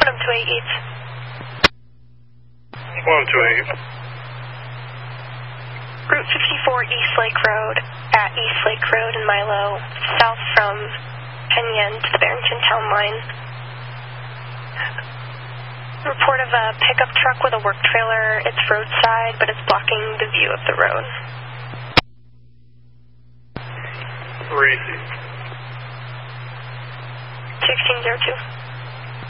East. 128. Route 54 East Lake Road at East Lake Road in Milo, south from Penn to the Barrington Town Line. Report of a pickup truck with a work trailer. It's roadside, but it's blocking the view of the road. 3. 1602.